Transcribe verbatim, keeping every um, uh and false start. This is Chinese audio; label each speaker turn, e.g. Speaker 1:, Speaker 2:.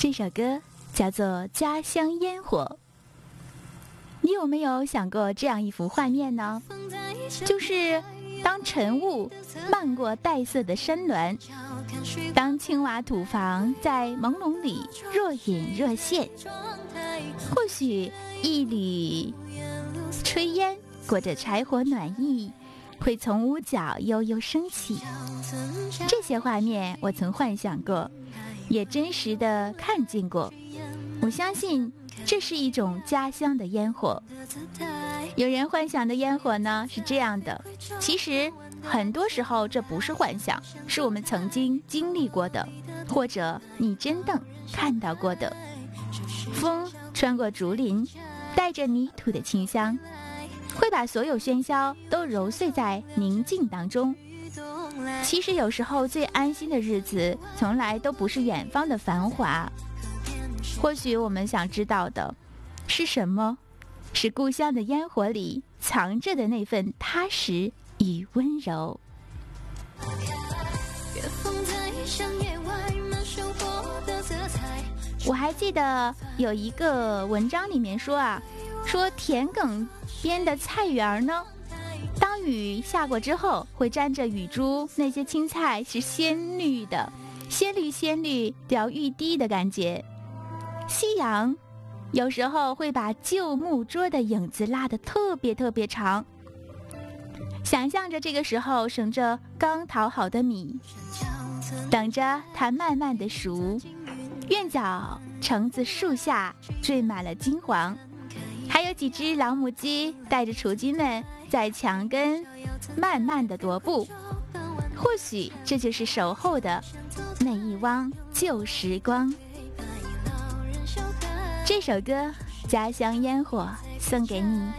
Speaker 1: 这首歌叫做《家乡烟火》。你有没有想过这样一幅画面呢？就是当晨雾漫过黛色的山峦，当青瓦土房在朦胧里若隐若现，或许一缕炊烟裹着柴火暖意会从屋角悠悠升起。这些画面我曾幻想过，也真实的看见过。我相信这是一种家乡的烟火。有人幻想的烟火呢是这样的，其实很多时候这不是幻想，是我们曾经经历过的，或者你真正看到过的。风穿过竹林，带着泥土的清香，会把所有喧嚣都揉碎在宁静当中。其实有时候最安心的日子从来都不是远方的繁华，或许我们想知道的是什么？是故乡的烟火里藏着的那份踏实与温柔。我还记得有一个文章里面说啊，说田埂边的菜园呢，当雨下过之后会沾着雨珠，那些青菜是鲜绿的，鲜绿鲜绿掉欲滴的感觉。夕阳有时候会把旧木桌的影子拉得特别特别长，想象着这个时候省着刚淘好的米，等着它慢慢的熟。院角橙子树下缀满了金黄，还有几只老母鸡带着雏鸡们在墙根慢慢的踱步。或许这就是守候的那一汪旧时光。这首歌《家乡烟火》送给你。